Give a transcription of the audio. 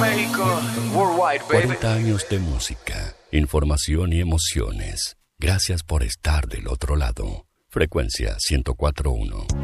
México, worldwide, baby. 40 años de música, información y emociones. Gracias por estar del otro lado. Frecuencia 104.1.